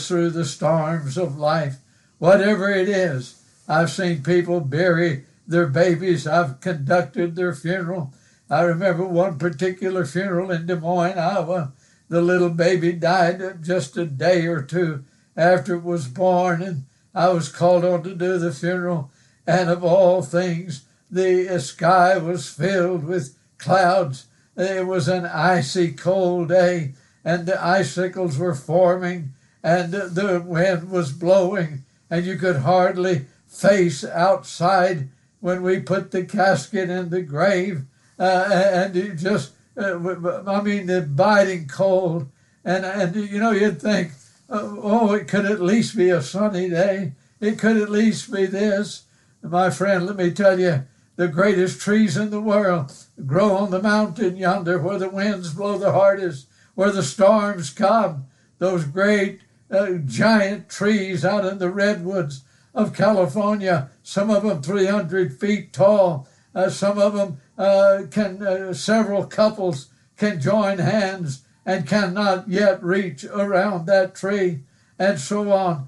through the storms of life, whatever it is. I've seen people bury their babies. I've conducted their funeral. I remember one particular funeral in Des Moines, Iowa. The little baby died just a day or two after it was born, and I was called on to do the funeral. And of all things, the sky was filled with clouds. It was an icy cold day, and the icicles were forming, and the wind was blowing, and you could hardly face outside when we put the casket in the grave. And it just, the biting cold. And you'd think, it could at least be a sunny day. It could at least be this. My friend, let me tell you, the greatest trees in the world grow on the mountain yonder where the winds blow the hardest, where the storms come. Those great giant trees out in the redwoods of California, some of them 300 feet tall. Some of them several couples can join hands and cannot yet reach around that tree, and so on.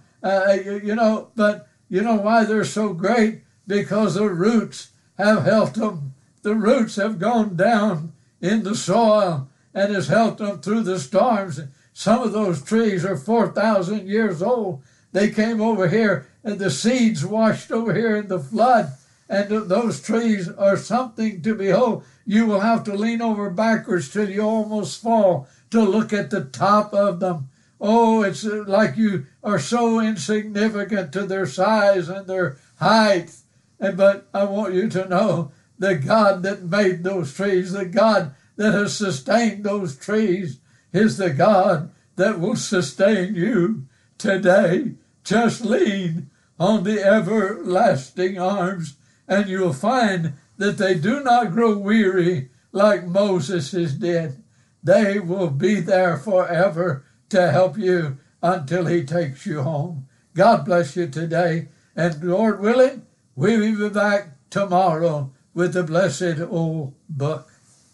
But you know why they're so great? Because the roots have helped them. The roots have gone down in the soil and has helped them through the storms. Some of those trees are 4,000 years old. They came over here and the seeds washed over here in the flood. And those trees are something to behold. You will have to lean over backwards till you almost fall to look at the top of them. Oh, it's like you are so insignificant to their size and their height. But I want you to know the God that made those trees, the God that has sustained those trees, is the God that will sustain you today. Just lean on the everlasting arms, and you'll find that they do not grow weary like Moses's did. They will be there forever to help you until he takes you home. God bless you today, and Lord willing, we will be back tomorrow with the blessed old book.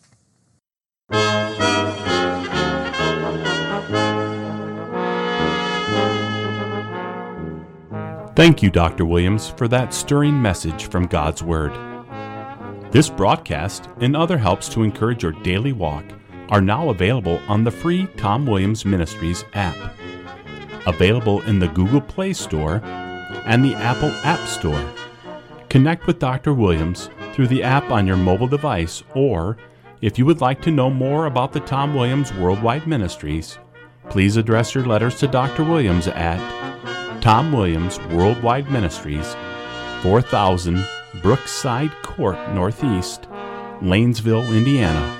Thank you, Dr. Williams, for that stirring message from God's Word. This broadcast and other helps to encourage your daily walk are now available on the free Tom Williams Ministries app, available in the Google Play Store and the Apple App Store. Connect with Dr. Williams through the app on your mobile device, or if you would like to know more about the Tom Williams Worldwide Ministries, please address your letters to Dr. Williams at Tom Williams Worldwide Ministries, 4000 Brookside Court Northeast, Lanesville, Indiana,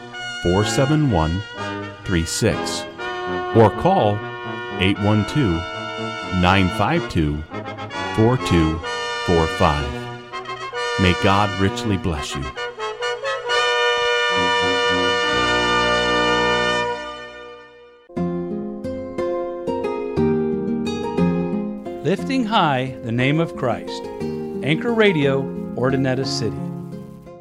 47136, or call 812-952-4245. May God richly bless you. Lifting high the name of Christ. Anchor Radio, Ordinetta City.